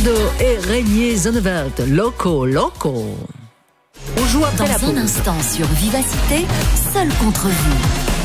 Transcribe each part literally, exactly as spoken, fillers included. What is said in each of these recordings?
Ronaldo et Régnier Zonneveld, Loco, Loco. On joue après Dans la pause. un instant sur Vivacité, seul contre vous.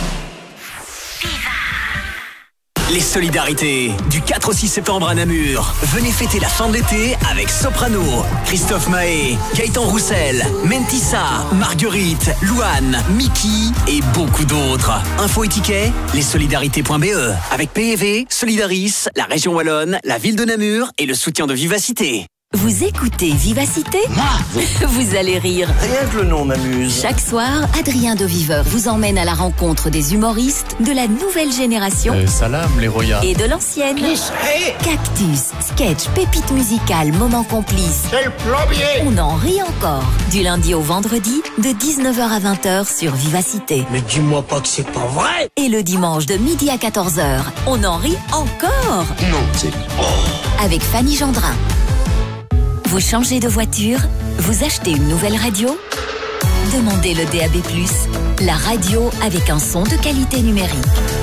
Les solidarités du quatre au six septembre à Namur. Venez fêter la fin de l'été avec Soprano, Christophe Mahé, Gaëtan Roussel, Mentissa, Marguerite, Louane, Mickey et beaucoup d'autres. Info et tickets, lessolidarités point b e. Avec P E V, Solidaris, la région Wallonne, la ville de Namur et le soutien de Vivacité. Vous écoutez Vivacité ? Moi ? Vous allez rire. Rien que le nom m'amuse. Chaque soir, Adrien Doviveur vous emmène à la rencontre des humoristes de la nouvelle génération Euh, salam, les royas. et de l'ancienne. Hey, Cactus, sketch, pépites musicales, moments complices. c'est le plombier. On en rit encore. Du lundi au vendredi, de dix-neuf heures à vingt heures sur Vivacité. Mais dis-moi pas que c'est pas vrai. Et le dimanche de midi à quatorze heures, on en rit encore. Non, c'est... Avec Fanny Gendrin. Vous changez de voiture? Vous achetez une nouvelle radio? Demandez le D A B plus, la radio avec un son de qualité numérique.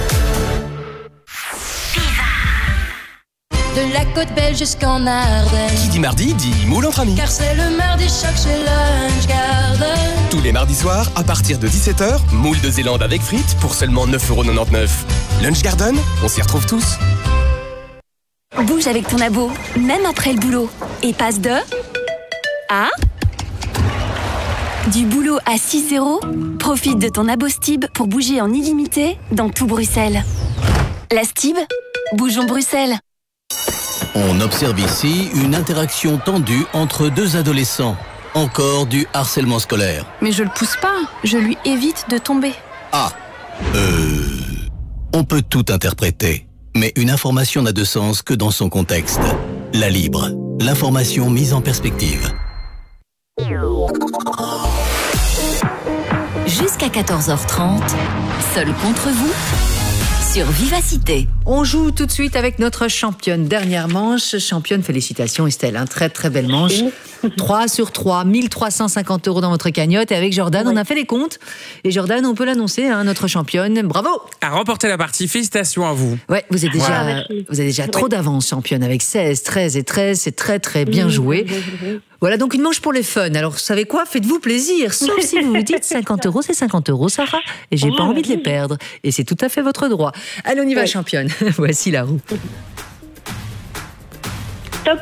De la côte belle jusqu'en Ardenne. Qui dit mardi dit moule entre amis. Car c'est le mardi choc chez Lunch Garden. Tous les mardis soirs, à partir de dix-sept heures, moule de Zélande avec frites pour seulement neuf euros quatre-vingt-dix-neuf. Lunch Garden, on s'y retrouve tous. Bouge avec ton abo, même après le boulot. Et passe de... à... du boulot à six euros. Profite de ton abo Stib pour bouger en illimité dans tout Bruxelles. La Stib, bougeons Bruxelles. On observe ici une interaction tendue entre deux adolescents. Encore du harcèlement scolaire. Mais je le pousse pas, je lui évite de tomber. Ah, euh... on peut tout interpréter. Mais une information n'a de sens que dans son contexte. La Libre, l'information mise en perspective. Jusqu'à quatorze heures trente, seul contre vous, sur Vivacité. On joue tout de suite avec notre championne. Dernière manche. Championne, félicitations Estelle. Un très très belle manche. trois sur trois, mille trois cent cinquante euros dans votre cagnotte. Et avec Jordan, on a fait les comptes. Et Jordan, on peut l'annoncer, hein, notre championne. Bravo! À remporter la partie, félicitations à vous. Ouais, vous êtes déjà, Voilà. vous avez déjà trop d'avance, championne, avec seize, treize et treize. C'est très très bien joué. Voilà donc une manche pour les fun. Alors, vous savez quoi? Faites-vous plaisir. Sauf si vous vous dites cinquante euros, c'est cinquante euros, Sarah. Et j'ai pas envie de les perdre. Et c'est tout à fait votre droit. Allez, on y va, championne. Voici la roue. Top.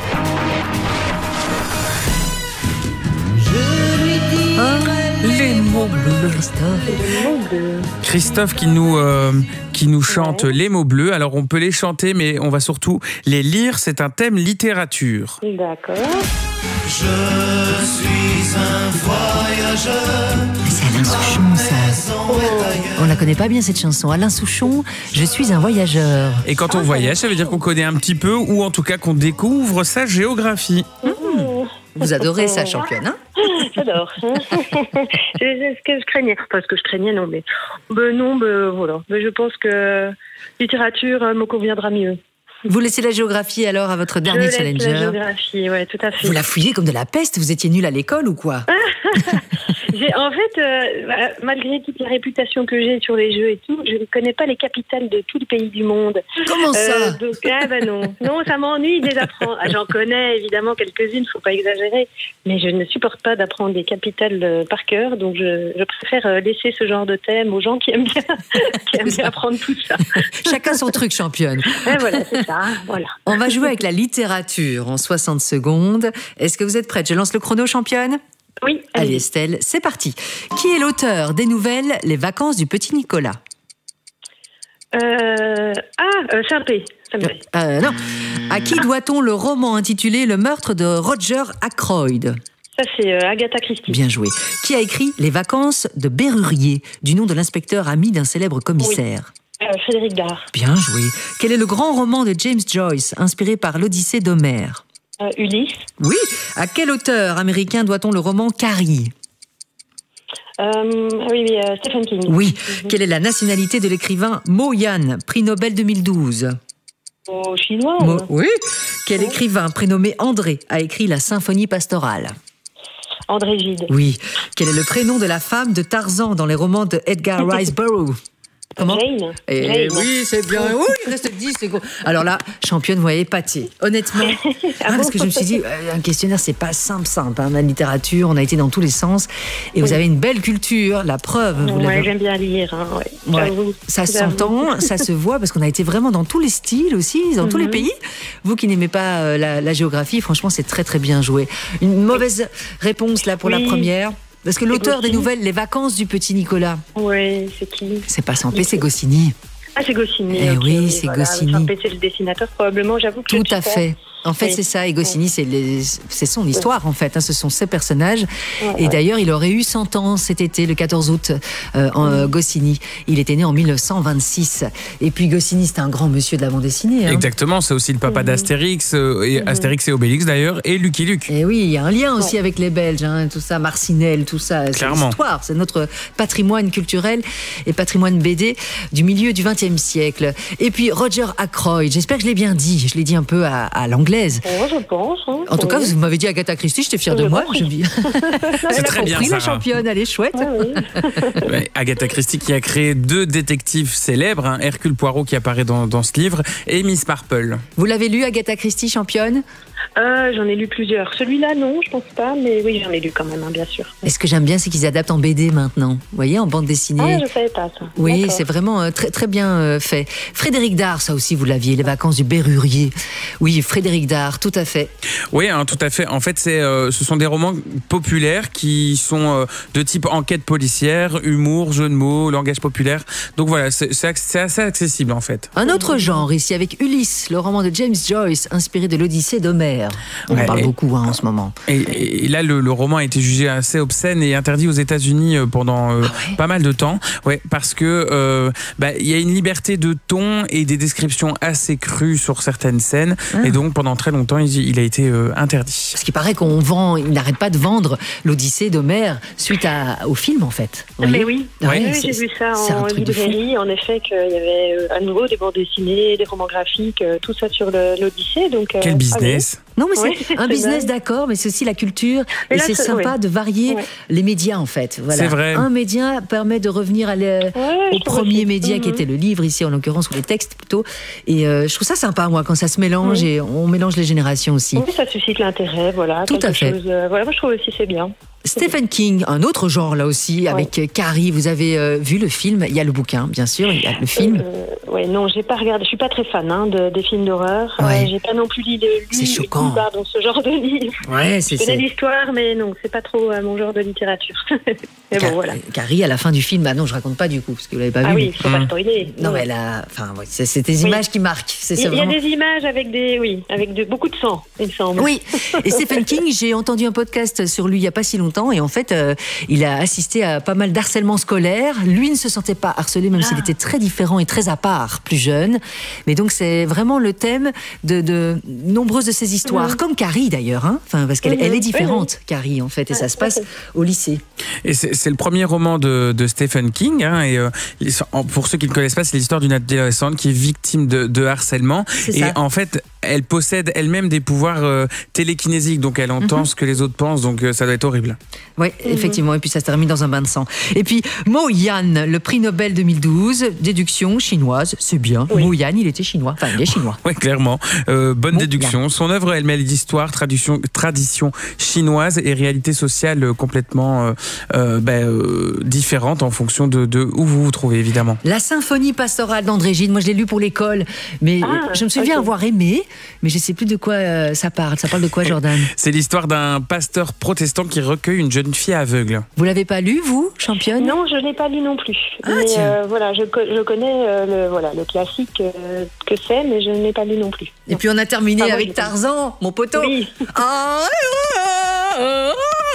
Les mots bleus, Christophe. Christophe qui nous, euh, qui nous chante les mots bleus. Alors, on peut les chanter, mais on va surtout les lire. C'est un thème littérature. D'accord. Je suis un voyageur. C'est Alain Souchon, ça. On la connaît pas bien, cette chanson. Alain Souchon, je suis un voyageur. Et quand on voyage, ça veut dire qu'on connaît un petit peu, ou en tout cas qu'on découvre sa géographie. Vous adorez ça, championne, hein? J'adore. c'est c'est ce que je craignais. Enfin, ce que je craignais, non, mais... Ben non, ben voilà. Ben, je pense que littérature euh, me conviendra mieux. Vous laissez la géographie alors à votre dernier je laisse challenger. la géographie, ouais, tout à fait. Vous la fouillez comme de la peste. Vous étiez nul à l'école ou quoi? J'ai, en fait, euh, malgré toute la réputation que j'ai sur les jeux et tout, je ne connais pas les capitales de tous les pays du monde. Comment ça? Euh, donc, ah ben non, non, ça m'ennuie de les apprendre. Ah, j'en connais évidemment quelques-unes, faut pas exagérer, mais je ne supporte pas d'apprendre des capitales euh, par cœur, donc je, je préfère euh, laisser ce genre de thème aux gens qui aiment bien, qui aiment bien apprendre tout ça. Chacun son truc, championne. Et voilà, c'est ça. Voilà. On va jouer avec la littérature en soixante secondes. Est-ce que vous êtes prête? Je lance le chrono, championne. Oui. Allez, Allez. Estelle, c'est parti. Qui est l'auteur des nouvelles Les vacances du petit Nicolas? Euh, ah, euh, Saint-Pé. Saint-Pé. Euh, non. À qui doit-on le roman intitulé Le meurtre de Roger Ackroyd? Ça, c'est euh, Agatha Christie. Bien joué. Qui a écrit Les vacances de Bérurier, du nom de l'inspecteur ami d'un célèbre commissaire? Euh, Frédéric Dard. Bien joué. Quel est le grand roman de James Joyce, inspiré par l'Odyssée d'Homère? Euh, Ulysse. Oui. À quel auteur américain doit-on le roman Carrie? Euh, oui, oui euh, Stephen King. Oui. Mm-hmm. Quelle est la nationalité de l'écrivain Mo Yan, prix Nobel deux mille douze? Au chinois. Mo- euh, Oui. Quel écrivain prénommé André a écrit la symphonie pastorale? André Gide. Oui. Quel est le prénom de la femme de Tarzan dans les romans de Edgar Rice Burroughs? Comment Jane. Et Jane. oui, c'est bien. Oui, il reste dix secondes. Alors là, championne, vous voyez, pâté. Honnêtement, hein, parce que je me suis dit, euh, un questionnaire, c'est pas simple, simple. Hein, la littérature, on a été dans tous les sens. Et vous Oui. avez une belle culture, la preuve. Vous Ouais, l'avez- j'aime bien lire. Hein, ouais. Ouais. J'avoue. Ça J'avoue. s'entend, ça se voit, parce qu'on a été vraiment dans tous les styles aussi, dans tous les Mhm. pays. Vous qui n'aimez pas euh, la, la géographie, franchement, c'est très très bien joué. Une mauvaise réponse là pour la Oui. première. Parce que l'auteur des Goscinny. nouvelles Les Vacances du Petit Nicolas, Ouais, c'est qui? c'est pas sans c'est Goscinny. Ah, c'est Goscinny. Eh ok, oui, c'est Goscinny. Saint-Pé, c'est le dessinateur, probablement. J'avoue que je Tout ne sais à pas. fait. En fait, Oui. c'est ça. Et Goscinny, c'est les- c'est son histoire, en fait. hein, Ce sont ses personnages. Ouais, Et ouais. d'ailleurs, il aurait eu cent ans cet été, le quatorze août, euh, en, euh, Goscinny. Il était né en mille neuf cent vingt-six. Et puis, Goscinny, c'était un grand monsieur de la bande dessinée. hein. Exactement, c'est aussi le papa d'Astérix, euh, et Astérix et Obélix d'ailleurs, et Lucky Luke. Et oui, il y a un lien aussi avec les Belges, hein, tout ça, Marcinelle, tout ça. C'est Clairement. l'histoire, c'est notre patrimoine culturel et patrimoine B D du milieu du vingtième siècle. Et puis, Roger Ackroyd, j'espère que je l'ai bien dit. Je l'ai dit un peu à, à l'anglaise. Oh, je pense. Hein. En tout cas, Oui. vous m'avez dit Agatha Christie, j'étais fière de Je moi. compris. Je dis. C'est très bien, compris, la Sarah. championne, elle est chouette. Ah oui. Ouais, Agatha Christie qui a créé deux détectives célèbres, hein, Hercule Poirot qui apparaît dans, dans ce livre, et Miss Marple. Vous l'avez lu, Agatha Christie, championne? Euh, j'en ai lu plusieurs. Celui-là, non, je pense pas, mais oui, j'en ai lu quand même, hein, bien sûr. Et ce que j'aime bien, c'est qu'ils adaptent en B D maintenant. Vous voyez, en bande dessinée. Ah, je savais pas ça. Oui, D'accord. c'est vraiment euh, très très bien euh, fait. Frédéric Dard, ça aussi vous l'aviez, les vacances du Berrurier. Oui, Frédéric Dard, tout à fait. Oui, hein, tout à fait. En fait, c'est, euh, ce sont des romans populaires qui sont euh, de type enquête policière, humour, jeu de mots, langage populaire. Donc voilà, c'est, c'est ac- c'est assez accessible en fait. Un autre genre ici avec Ulysse, le roman de James Joyce, inspiré de l'Odyssée d'Homère. On en Ouais, parle et- beaucoup hein, en ce moment. Et, et là, le, le roman a été jugé assez obscène et interdit aux États-Unis euh, pendant euh, pas mal de temps. Ouais, parce que euh, bah, il y a une liberté de ton et des descriptions assez crues sur certaines scènes. Ah. Et donc, pendant très longtemps, il, il a été euh, interdit. Parce qu'il paraît qu'on vend, il n'arrête pas de vendre l'Odyssée d'Homère suite à, au film en fait. Vous Mais voyez oui, Ouais, oui, oui, c'est- j'ai vu ça c'est un en truc de fou. librairie. En effet, qu'il y avait euh, à nouveau des bandes dessinées, des romans graphiques, euh, tout ça sur le- l'Odyssée. Donc, euh, Quel ah business! Non, mais c'est Oui, c'est un business, vrai. d'accord, mais c'est aussi la culture. Mais et là, c'est c'est- sympa ouais. de varier Ouais. les médias, en fait. Voilà. C'est vrai. Un média permet de revenir à le- Ouais, au je trouve premier aussi. média qui Mhm. était le livre, ici en l'occurrence, ou les textes plutôt. Et euh, je trouve ça sympa, moi, quand ça se mélange Mhm. et on mélange les générations aussi. Oui, ça suscite l'intérêt, voilà. Tout quelque à fait. chose, euh, voilà, moi je trouve aussi c'est bien. Stephen King, un autre genre là aussi, avec euh, Carrie. Vous avez euh, vu le film? Il y a le bouquin, bien sûr, il y a le film. Euh, ouais, non, j'ai pas regardé. Je suis pas très fan hein, de, des films d'horreur. Ouais. Euh, j'ai pas non plus lu, lu, C'est choquant. lu, pardon, ce genre de livre. Ouais, c'est Je connais c'est- l'histoire, mais non, c'est pas trop euh, mon genre de littérature. mais Car- bon, voilà. Carrie, à la fin du film, bah non, je raconte pas du coup, parce que vous l'avez pas Ah vu. oui, mais- faut pas spoiler. Non, Ouais. mais elle a... enfin, ouais, c'est c'est des Oui. images qui marquent. C'est Il c'est il y a vraiment... des images avec des, oui, avec de, beaucoup de sang, il me semble. Oui, et Stephen King, j'ai entendu un podcast sur lui il y a pas si longtemps, et en fait, euh, il a assisté à pas mal d'harcèlement scolaire. Lui ne se sentait pas harcelé, même s'il était très différent et très à part, plus jeune. Mais donc, c'est vraiment le thème de, de nombreuses de ses histoires, Mhm. comme Carrie d'ailleurs, hein, enfin, parce qu'elle Mhm. elle est Oui, différente, Carrie, en fait, et ça se passe au lycée. Et c'est, c'est le premier roman de, de Stephen King. Hein, et euh, pour ceux qui ne le connaissent pas, c'est l'histoire d'une adolescente qui est victime de, de harcèlement. C'est Et ça. en fait, elle possède elle-même des pouvoirs euh, télékinésiques, donc elle entend Mhm. ce que les autres pensent, donc euh, ça doit être horrible. Oui, effectivement, et puis ça se termine dans un bain de sang. Et puis, Mo Yan, le prix Nobel deux mille douze, déduction chinoise, c'est bien. Oui. Mo Yan, il était chinois, enfin, il est chinois. Oui, clairement. Euh, bonne Bon, déduction. Son œuvre, elle mêle histoire, tradition, tradition chinoise et réalité sociale euh, complètement euh, euh, ben, euh, différente en fonction de, de où vous vous trouvez, évidemment. La symphonie pastorale d'André Gide, moi je l'ai lu pour l'école, mais Ah, je me souviens ok. avoir aimé, mais je ne sais plus de quoi euh, ça parle. Ça parle de quoi, Jordan? C'est l'histoire d'un pasteur protestant qui recueille une jeune fille aveugle. Vous l'avez pas lu, vous, championne? Non, je l'ai pas lu non plus. Ah, mais tiens. euh, voilà, je, co- je connais euh, le, voilà, le classique euh, que c'est, mais je ne l'ai pas lu non plus. Et puis on a terminé Ah, moi, avec j'ai- Tarzan, mon poteau. Oui. Ah, ah, ah,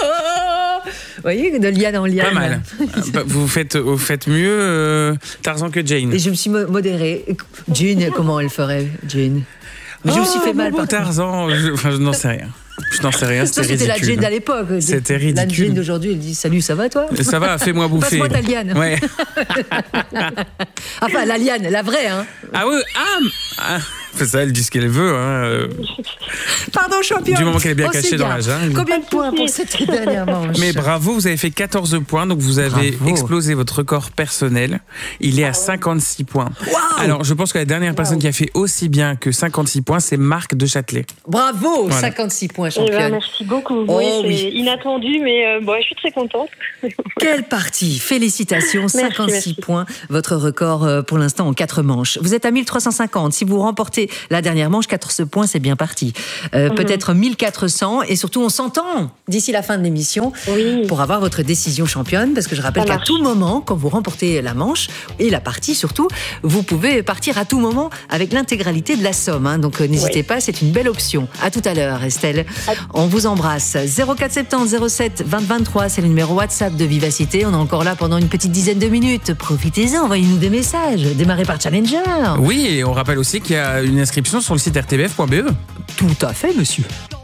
ah. Vous voyez, de liane en liane. Pas mal. Euh, bah, vous faites, vous faites mieux euh, Tarzan que Jane. Et je me suis mo- modérée. June, comment elle ferait, June? Mais je me suis fait mal par par Tarzan, je, enfin, je n'en sais rien. Je n'en sais rien, Ça, c'était c'était la ridicule. Jane à l'époque. C'était La ridicule. Jane d'aujourd'hui, elle dit salut, ça va toi? Ça va, fais-moi bouffer. Passe-moi ta liane. Ouais. Enfin, la liane, la vraie, hein. Ah oui, ah, ah, Ça, elle dit ce qu'elle veut. Hein. Pardon, championne. Du moment qu'elle est bien On cachée sait dans bien. la jungle. Combien de points pour cette dernière manche? Mais bravo, vous avez fait quatorze points, donc vous avez Bravo. explosé votre record personnel. Il est à cinquante-six points. Wow. Alors, je pense que la dernière personne qui a fait aussi bien que cinquante-six points, c'est Marc de Châtelet. Bravo, Voilà. cinquante-six points, Eh ben, championne. merci beaucoup. Oh, oui, c'est oui. inattendu, mais euh, bon, je suis très contente. Quelle partie! Félicitations, cinquante-six merci. points, votre record euh, pour l'instant en quatre manches. Vous êtes à mille trois cent cinquante. Si vous remportez la dernière manche, quatorze points, c'est bien parti. Euh, Mhm. Peut-être mille quatre cents, et surtout on s'entend d'ici la fin de l'émission Oui. pour avoir votre décision championne, parce que je rappelle Ça qu'à marche. tout moment, quand vous remportez la manche, et la partie surtout, vous pouvez partir à tout moment avec l'intégralité de la somme. hein. Donc euh, n'hésitez Oui. pas, c'est une belle option. À tout à l'heure, Estelle. On vous embrasse. zéro quatre soixante-dix zéro sept vingt vingt-trois, c'est le numéro WhatsApp de Vivacité. On est encore là pendant une petite dizaine de minutes. Profitez-en, envoyez-nous des messages. Démarrez par Challenger. Oui, et on rappelle aussi qu'il y a une inscription sur le site r t b f point b e. Tout à fait, monsieur.